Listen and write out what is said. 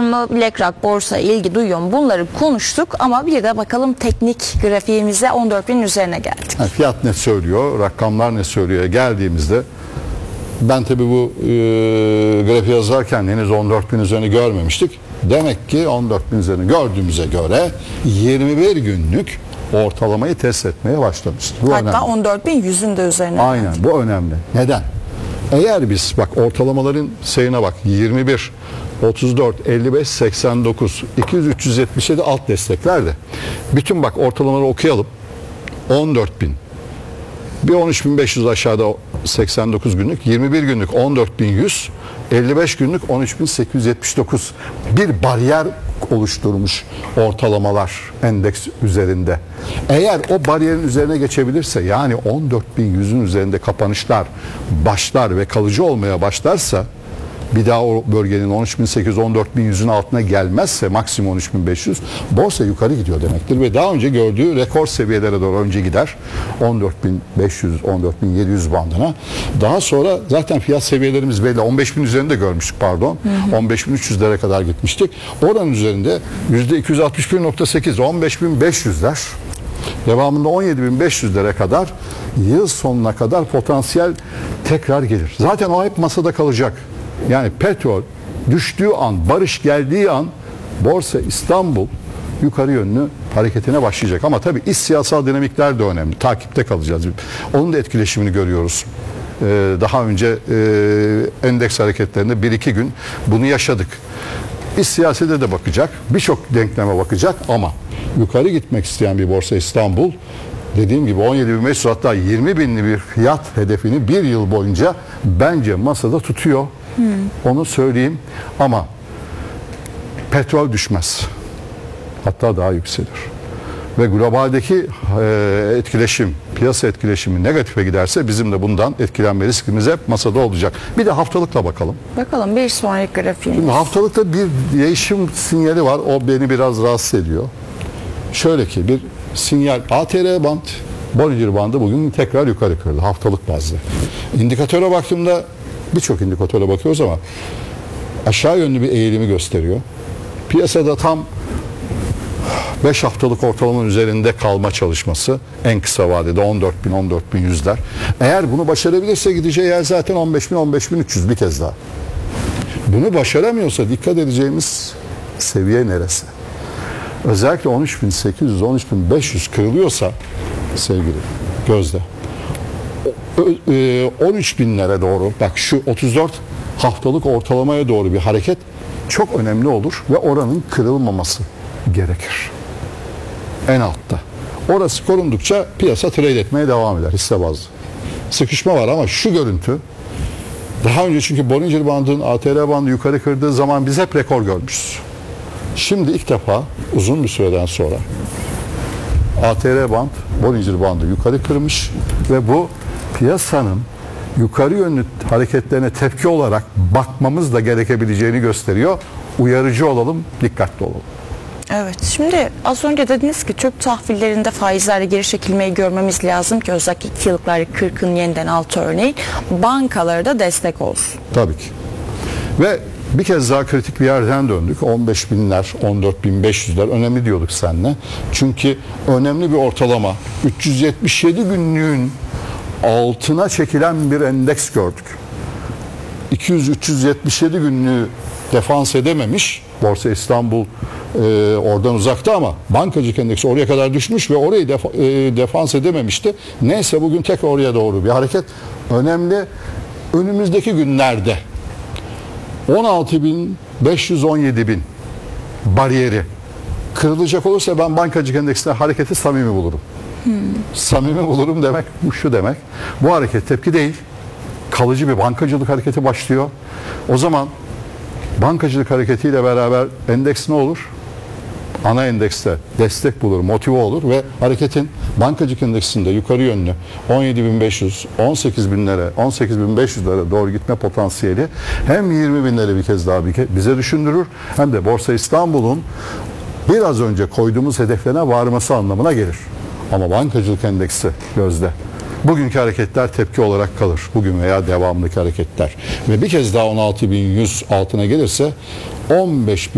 mı? BlackRock borsa ilgi duyuyor mu? Bunları konuştuk ama bir de bakalım teknik grafiğimize 14.000 üzerine geldik. Yani fiyat ne söylüyor? Rakamlar ne söylüyor? Geldiğimizde ben tabi bu grafiği yazarken henüz 14.000 üzerini görmemiştik. Demek ki 14.000 üzerini gördüğümüze göre 21 günlük ortalamayı test etmeye başlamıştır. Bu hatta önemli. 14.100'ün de üzerine. Aynen, bu önemli. Neden? Eğer biz bak ortalamaların sayına bak 21, 34, 55, 89, 200, 377 alt desteklerde. Bütün bak ortalamaları okuyalım. 14.000. Bir 13.500 aşağıda 89 günlük, 21 günlük 14.100, 55 günlük 13.879. Bir bariyer oluşturmuş ortalamalar endeks üzerinde. Eğer o bariyerin üzerine geçebilirse, yani 14.100'ün üzerinde kapanışlar başlar ve kalıcı olmaya başlarsa, bir daha o bölgenin 13.800-14.100'ün altına gelmezse maksimum 13.500, borsa yukarı gidiyor demektir ve daha önce gördüğü rekor seviyelere doğru önce gider. 14.500-14.700 bandına. Daha sonra zaten fiyat seviyelerimiz belli. 15.000 üzerinde görmüştük, pardon. 15.300'lere kadar gitmiştik. Oranın üzerinde %261.8, 15.500'ler. Devamında 17.500'lere kadar, yıl sonuna kadar potansiyel tekrar gelir. Zaten o hep masada kalacak. Yani petrol düştüğü an, barış geldiği an Borsa İstanbul yukarı yönlü hareketine başlayacak. Ama tabii iç siyasal dinamikler de önemli. Takipte kalacağız. Onun da etkileşimini görüyoruz. Daha önce endeks hareketlerinde 1-2 gün bunu yaşadık. İç siyasete de bakacak. Birçok denkleme bakacak ama yukarı gitmek isteyen bir Borsa İstanbul, dediğim gibi 17.500 hatta 20.000'li bir fiyat hedefini bir yıl boyunca bence masada tutuyor. Onu söyleyeyim ama petrol düşmez. Hatta daha yükselir. Ve globaldeki etkileşim, piyasa etkileşimi negatife giderse bizim de bundan etkilenme riskimiz hep masada olacak. Bir de haftalıkla bakalım. Bakalım bir sonraki grafiğimiz. Şimdi haftalıkta bir değişim sinyali var. O beni biraz rahatsız ediyor. Şöyle ki bir sinyal, ATR band, Bollinger bandı bugün tekrar yukarı kırıldı haftalık bazda. İndikatöre baktığımda birçok indikatöre bakıyoruz ama aşağı yönlü bir eğilimi gösteriyor. Piyasada tam 5 haftalık ortalamanın üzerinde kalma çalışması en kısa vadede 14.000-14.100'ler. Eğer bunu başarabilirse gideceği yer zaten 15.000-15.300 bir kez daha. Bunu başaramıyorsa dikkat edeceğimiz seviye neresi? Özellikle 13.800-13.500 kırılıyorsa sevgili Gözde, 13.000'lere doğru, bak şu 34 haftalık ortalamaya doğru bir hareket çok önemli olur ve oranın kırılmaması gerekir. En altta. Orası korundukça piyasa trade etmeye devam eder hisse bazlı. Sıkışma var ama şu görüntü, daha önce çünkü Bollinger bandının ATR bandı yukarı kırdığı zaman biz hep rekor görmüşüz. Şimdi ilk defa uzun bir süreden sonra ATR band, Bollinger bandı yukarı kırmış ve bu piyasanın yukarı yönlü hareketlerine tepki olarak bakmamız da gerekebileceğini gösteriyor. Uyarıcı olalım, dikkatli olalım. Evet, şimdi az önce dediniz ki Türk tahvillerinde faizlerle geri çekilmeyi görmemiz lazım ki özellikle 2 yıllıklar 40'ın yeniden altı örneği, bankalara da destek olsun. Tabii ki. Ve bir kez daha kritik bir yerden döndük. 15.000'ler, 14.500'ler önemli diyorduk seninle. Çünkü önemli bir ortalama. 377 günlüğün altına çekilen bir endeks gördük. 200-377 günlüğü defans edememiş. Borsa İstanbul oradan uzakta ama bankacılık endeksi oraya kadar düşmüş ve orayı defans edememişti. Neyse bugün tekrar oraya doğru bir hareket önemli. Önümüzdeki günlerde 16.500-17.000 bariyeri kırılacak olursa ben bankacılık endeksinde hareketi samimi bulurum. Samimi bulurum demek bu şu demek. Bu hareket tepki değil. Kalıcı bir bankacılık hareketi başlıyor. O zaman bankacılık hareketiyle beraber endeks ne olur? Ana endekste destek bulur, motive olur ve hareketin bankacılık endeksinde yukarı yönlü 17.500, 18.000'lere, 18.500'lere doğru gitme potansiyeli hem 20.000'leri bir kez daha bize düşündürür hem de Borsa İstanbul'un biraz önce koyduğumuz hedeflerine varması anlamına gelir. Ama bankacılık endeksi Gözde, bugünkü hareketler tepki olarak kalır. Bugün veya devamındaki hareketler. Ve bir kez daha 16.100 altına gelirse 15.000